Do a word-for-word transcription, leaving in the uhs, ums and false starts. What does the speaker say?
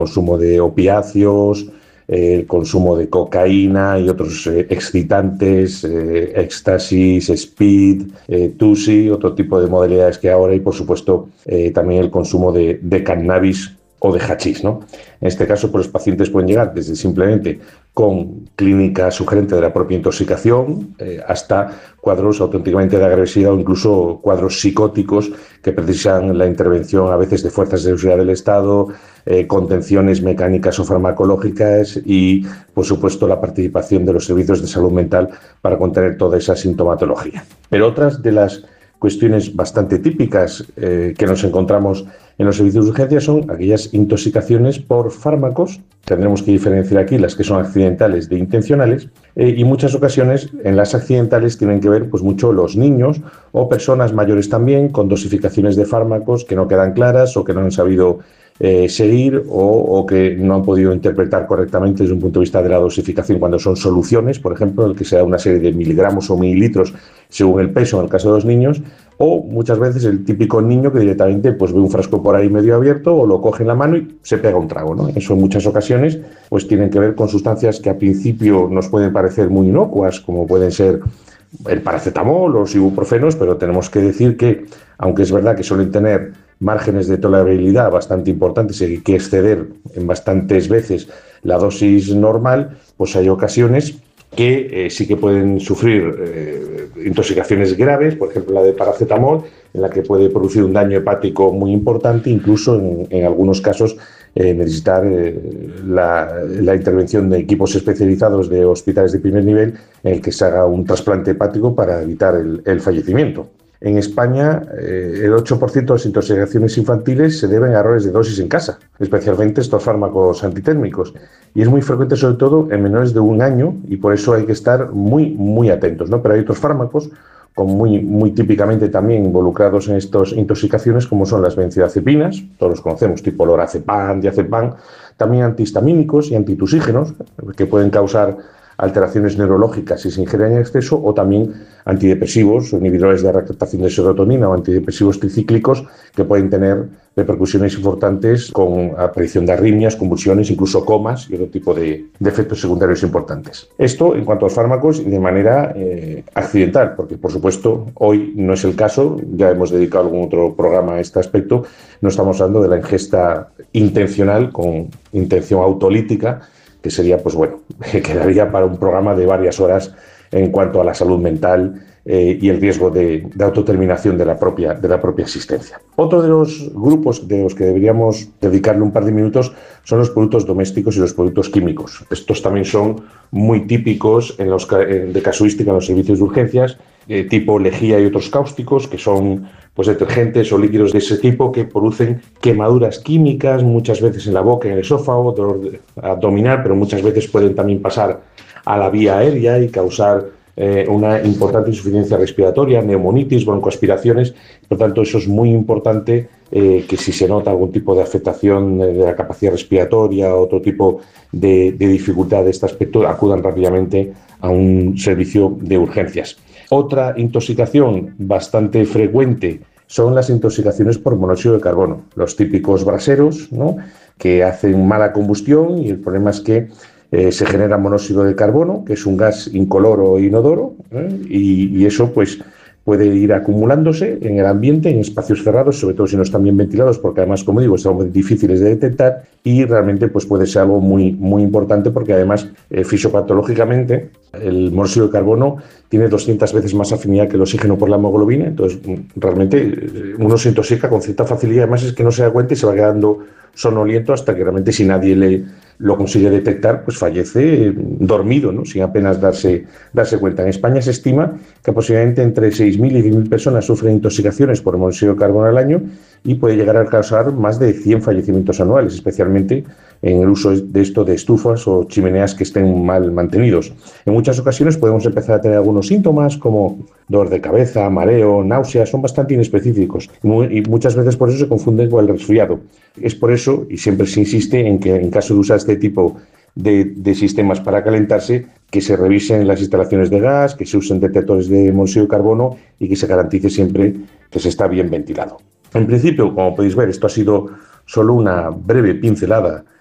consumo de opiáceos, eh, el consumo de cocaína y otros eh, excitantes, eh, éxtasis, speed, eh, tusi, otro tipo de modalidades que ahora, y por supuesto eh, también el consumo de, de cannabis o de hachís, ¿no? En este caso, pues los pacientes pueden llegar desde simplemente con clínica sugerente de la propia intoxicación eh, hasta cuadros auténticamente de agresividad o incluso cuadros psicóticos que precisan la intervención a veces de fuerzas de seguridad del Estado, eh, contenciones mecánicas o farmacológicas y, por supuesto, la participación de los servicios de salud mental para contener toda esa sintomatología. Pero otras de las cuestiones bastante típicas eh, que nos encontramos en los servicios de urgencia son aquellas intoxicaciones por fármacos. Tendremos que diferenciar aquí las que son accidentales de intencionales eh, y muchas ocasiones en las accidentales tienen que ver pues mucho los niños o personas mayores también con dosificaciones de fármacos que no quedan claras o que no han sabido eh, seguir o, o que no han podido interpretar correctamente desde un punto de vista de la dosificación cuando son soluciones, por ejemplo, el que se da una serie de miligramos o mililitros según el peso en el caso de los niños, o muchas veces el típico niño que directamente pues ve un frasco por ahí medio abierto o lo coge en la mano y se pega un trago, ¿no? Eso en muchas ocasiones pues tienen que ver con sustancias que a principio nos pueden parecer muy inocuas, como pueden ser el paracetamol o los ibuprofenos, pero tenemos que decir que, aunque es verdad que suelen tener márgenes de tolerabilidad bastante importantes y hay que exceder en bastantes veces la dosis normal, pues hay ocasiones que eh, sí que pueden sufrir eh, intoxicaciones graves, por ejemplo la de paracetamol, en la que puede producir un daño hepático muy importante, incluso en, en algunos casos eh, necesitar eh, la, la intervención de equipos especializados de hospitales de primer nivel en el que se haga un trasplante hepático para evitar el, el fallecimiento. En España, eh, el ocho por ciento de las intoxicaciones infantiles se deben a errores de dosis en casa, especialmente estos fármacos antitérmicos. Y es muy frecuente, sobre todo, en menores de un año, y por eso hay que estar muy, muy atentos, ¿no? Pero hay otros fármacos, con muy, muy típicamente también involucrados en estas intoxicaciones, como son las benzodiazepinas, todos los conocemos, tipo lorazepam, diazepam, también antihistamínicos y antitusígenos, que pueden causar alteraciones neurológicas si se ingieren en exceso, o también antidepresivos, inhibidores de recaptación de serotonina o antidepresivos tricíclicos que pueden tener repercusiones importantes con aparición de arritmias, convulsiones, incluso comas y otro tipo de, de efectos secundarios importantes. Esto en cuanto a los fármacos y de manera eh, accidental, porque por supuesto hoy no es el caso, ya hemos dedicado algún otro programa a este aspecto, no estamos hablando de la ingesta intencional con intención autolítica, que sería, pues bueno, que quedaría para un programa de varias horas en cuanto a la salud mental eh, y el riesgo de, de autoterminación de la, propia, de la propia existencia. Otro de los grupos de los que deberíamos dedicarle un par de minutos son los productos domésticos y los productos químicos. Estos también son muy típicos en los, de casuística en los servicios de urgencias, eh, tipo lejía y otros cáusticos, que son pues detergentes o líquidos de ese tipo que producen quemaduras químicas, muchas veces en la boca, en el esófago, dolor abdominal, pero muchas veces pueden también pasar a la vía aérea y causar eh, una importante insuficiencia respiratoria, neumonitis, broncoaspiraciones. Por tanto, eso es muy importante eh, que si se nota algún tipo de afectación de la capacidad respiratoria o otro tipo de, de dificultad de este aspecto, acudan rápidamente a un servicio de urgencias. Otra intoxicación bastante frecuente son las intoxicaciones por monóxido de carbono, los típicos braseros, ¿no?, que hacen mala combustión, y el problema es que eh, se genera monóxido de carbono, que es un gas incoloro e inodoro, ¿eh? y, y eso pues puede ir acumulándose en el ambiente, en espacios cerrados, sobre todo si no están bien ventilados, porque además, como digo, son muy difíciles de detectar, y realmente pues puede ser algo muy, muy importante, porque además eh, fisiopatológicamente el monóxido de carbono tiene doscientas veces más afinidad que el oxígeno por la hemoglobina. Entonces realmente uno se intoxica con cierta facilidad, además es que no se da cuenta y se va quedando sonoliento hasta que realmente, si nadie le lo consigue detectar, pues fallece dormido, ¿no?, sin apenas darse, darse cuenta. En España se estima que aproximadamente entre seis mil y diez mil personas sufren intoxicaciones por monóxido de carbono al año, y puede llegar a causar más de cien fallecimientos anuales, especialmente en el uso de esto de estufas o chimeneas que estén mal mantenidos. En muchas ocasiones podemos empezar a tener algunos síntomas como dolor de cabeza, mareo, náuseas, son bastante inespecíficos y muchas veces por eso se confunden con el resfriado. Es por eso, y siempre se insiste en que en caso de usar este tipo de, de sistemas para calentarse, que se revisen las instalaciones de gas, que se usen detectores de monóxido de carbono y que se garantice siempre que se está bien ventilado. En principio, como podéis ver, esto ha sido solo una breve pincelada